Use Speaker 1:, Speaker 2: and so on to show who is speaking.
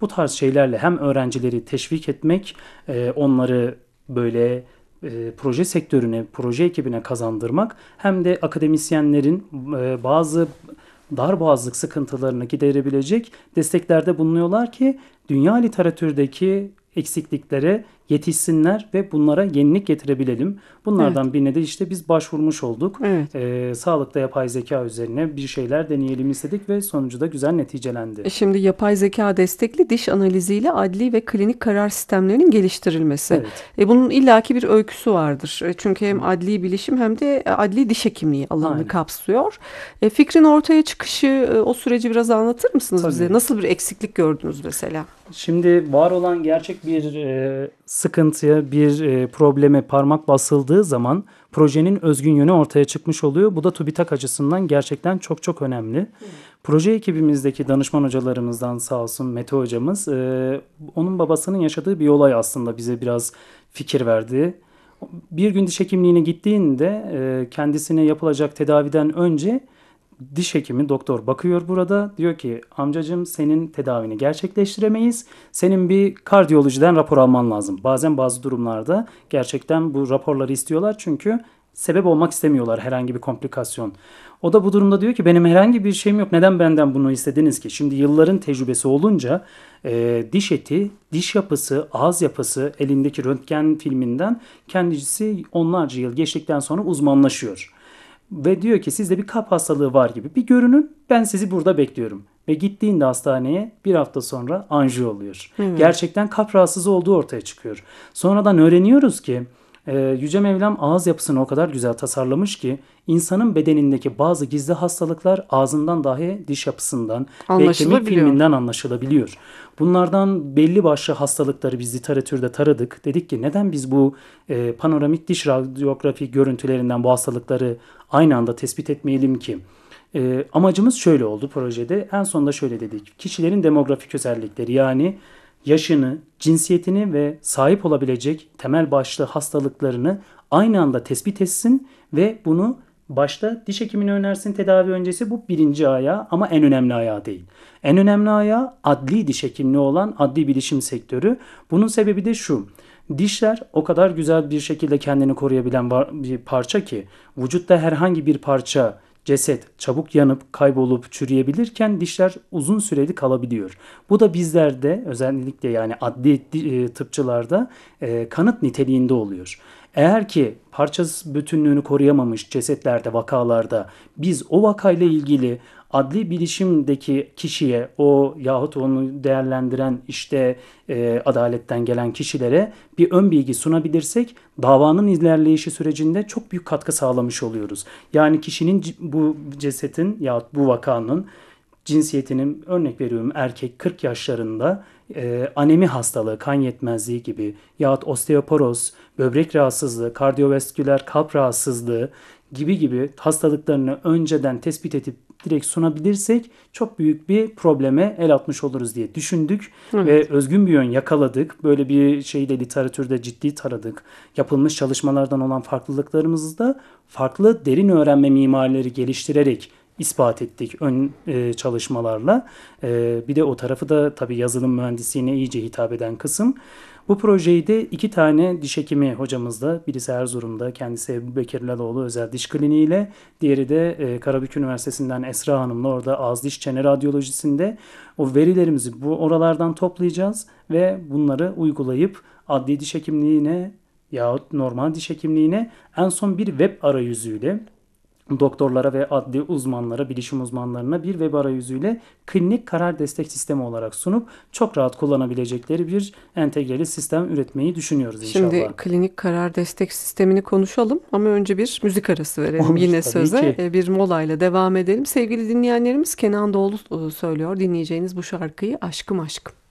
Speaker 1: Bu tarz şeylerle hem öğrencileri teşvik etmek, onları böyle proje sektörüne, proje ekibine kazandırmak, hem de akademisyenlerin bazı darboğazlık sıkıntılarını giderebilecek desteklerde bulunuyorlar ki dünya literatürdeki eksikliklere yetişsinler ve bunlara yenilik getirebilelim.
Speaker 2: Evet.
Speaker 1: Bunlardan birine de işte biz başvurmuş olduk.
Speaker 2: Evet.
Speaker 1: Sağlıkta yapay zeka üzerine bir şeyler deneyelim istedik ve sonucu da güzel neticelendi.
Speaker 2: Şimdi yapay zeka destekli diş analiziyle adli ve klinik karar sistemlerinin geliştirilmesi.
Speaker 1: Evet,
Speaker 2: Bunun illaki bir öyküsü vardır. Çünkü hem adli bilişim hem de adli diş hekimliği alanını
Speaker 1: aynen.
Speaker 2: kapsıyor. Fikrin ortaya çıkışı, o süreci biraz anlatır mısınız bize?
Speaker 1: Tabii.
Speaker 2: Nasıl bir eksiklik gördünüz mesela?
Speaker 1: Şimdi var olan gerçek bir sıkıntıya, bir probleme parmak basıldığı zaman projenin özgün yönü ortaya çıkmış oluyor. Bu da TÜBİTAK açısından gerçekten çok çok önemli. Proje ekibimizdeki danışman hocalarımızdan sağ olsun Mete hocamız, onun babasının yaşadığı bir olay aslında bize biraz fikir verdi. Bir gün diş hekimliğine gittiğinde kendisine yapılacak tedaviden önce diş hekimi doktor bakıyor burada. Diyor ki amcacığım senin tedavini gerçekleştiremeyiz. Senin bir kardiyolojiden rapor alman lazım. Bazen bazı durumlarda gerçekten bu raporları istiyorlar çünkü sebep olmak istemiyorlar herhangi bir komplikasyon. O da bu durumda diyor ki benim herhangi bir şeyim yok. Neden benden bunu istediniz ki? Şimdi yılların tecrübesi olunca diş eti, diş yapısı, ağız yapısı elindeki röntgen filminden kendisi onlarca yıl geçtikten sonra uzmanlaşıyor. Ve diyor ki sizde bir kalp hastalığı var gibi bir görünün, ben sizi burada bekliyorum. Ve gittiğinde hastaneye bir hafta sonra anjiyo oluyor.
Speaker 2: Evet.
Speaker 1: Gerçekten kalp rahatsızlığı olduğu ortaya çıkıyor. Sonradan öğreniyoruz ki Yüce Mevlam ağız yapısını o kadar güzel tasarlamış ki insanın bedenindeki bazı gizli hastalıklar ağzından dahi diş yapısından ve kemik
Speaker 2: Anlaşılabiliyor.
Speaker 1: filminden anlaşılabiliyor. Bunlardan belli başlı hastalıkları biz literatürde taradık. Dedik ki neden biz bu panoramik diş radyografi görüntülerinden bu hastalıkları aynı anda tespit etmeyelim ki? Amacımız şöyle oldu projede. En sonunda şöyle dedik. Kişilerin demografik özellikleri, yani yaşını, cinsiyetini ve sahip olabilecek temel başlı hastalıklarını aynı anda tespit etsin ve bunu başta diş hekimine önersin tedavi öncesi. Bu birinci ayağı ama en önemli ayağı değil. En önemli ayağı adli diş hekimliği olan adli bilişim sektörü. Bunun sebebi de şu. Dişler o kadar güzel bir şekilde kendini koruyabilen bir parça ki vücutta herhangi bir parça, ceset çabuk yanıp kaybolup çürüyebilirken dişler uzun süreli kalabiliyor. Bu da bizlerde özellikle yani adli tıpçılarda kanıt niteliğinde oluyor. Eğer ki parçası bütünlüğünü koruyamamış cesetlerde, vakalarda biz o vakayla ilgili adli bilişimdeki kişiye o yahut onu değerlendiren işte adaletten gelen kişilere bir ön bilgi sunabilirsek davanın ilerleyişi sürecinde çok büyük katkı sağlamış oluyoruz. Yani kişinin bu cesetin yahut bu vakanın cinsiyetinin, örnek veriyorum, erkek 40 yaşlarında anemi hastalığı, kan yetmezliği gibi yahut osteoporoz, böbrek rahatsızlığı, kardiyovasküler kalp rahatsızlığı gibi hastalıklarını önceden tespit edip direkt sunabilirsek çok büyük bir probleme el atmış oluruz diye düşündük ve
Speaker 2: Evet.
Speaker 1: özgün bir yön yakaladık. Böyle bir şeyi de literatürde ciddi taradık. Yapılmış çalışmalardan olan farklılıklarımızı da farklı derin öğrenme mimarileri geliştirerek ispat ettik ön çalışmalarla. Bir de o tarafı da tabii yazılım mühendisliğine iyice hitap eden kısım. Bu projeyi de iki tane diş hekimi hocamızla, birisi Erzurum'da, kendisi Ebu Bekir Laloğlu Özel Diş Kliniği ile, diğeri de Karabük Üniversitesi'nden Esra Hanım'la orada ağız diş çene radyolojisinde o verilerimizi bu oralardan toplayacağız ve bunları uygulayıp adli diş hekimliğine yahut normal diş hekimliğine en son bir web arayüzüyle doktorlara ve adli uzmanlara, bilişim uzmanlarına bir web arayüzüyle klinik karar destek sistemi olarak sunup çok rahat kullanabilecekleri bir entegreli sistem üretmeyi düşünüyoruz
Speaker 2: Şimdi
Speaker 1: inşallah.
Speaker 2: klinik karar destek sistemini konuşalım ama önce bir müzik arası verelim
Speaker 1: Olur
Speaker 2: yine
Speaker 1: tabii
Speaker 2: söze.
Speaker 1: ki.
Speaker 2: Bir molayla devam edelim. Sevgili dinleyenlerimiz, Kenan Doğulu söylüyor dinleyeceğiniz bu şarkıyı, Aşkım Aşkım.